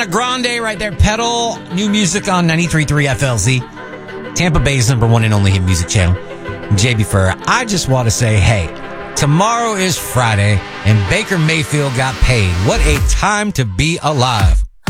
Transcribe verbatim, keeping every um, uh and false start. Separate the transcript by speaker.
Speaker 1: Ariana Grande right there. Pedal, new music on ninety-three point three F L Z. Tampa Bay's number one and only hit music channel. J B Fur, I just want to say, hey, tomorrow is Friday, and Baker Mayfield got paid. What a time to be alive.